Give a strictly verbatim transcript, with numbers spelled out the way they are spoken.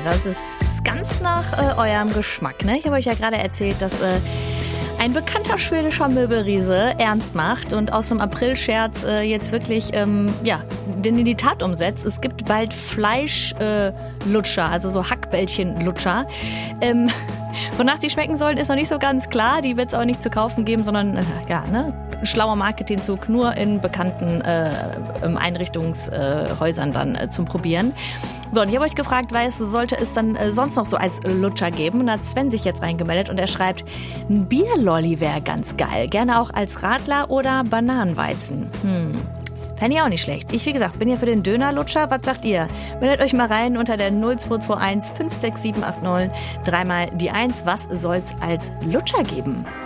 das ist ganz nach äh, eurem Geschmack, ne? Ich habe euch ja gerade erzählt, dass äh, ein bekannter schwedischer Möbelriese ernst macht und aus dem April-Scherz äh, jetzt wirklich ähm, ja, den in die Tat umsetzt. Es gibt bald Fleischlutscher, äh, Lutscher, also so Hackbällchen-Lutscher. Ähm, wonach die schmecken sollen, ist noch nicht so ganz klar. Die wird es auch nicht zu kaufen geben, sondern äh, ja, ne? Schlauer Marketingzug nur in bekannten äh, Einrichtungshäusern dann äh, zum Probieren. So, und ich habe euch gefragt, was sollte es dann äh, sonst noch so als Lutscher geben? Und da hat Sven sich jetzt reingemeldet und er schreibt, ein Bierlolli wäre ganz geil. Gerne auch als Radler oder Bananenweizen. Hm. Fände ich auch nicht schlecht. Ich, wie gesagt, bin ja für den Dönerlutscher. Was sagt ihr? Meldet euch mal rein unter der null zwei zwei eins fünf sechs sieben acht neun. Dreimal die eins. Was soll's als Lutscher geben?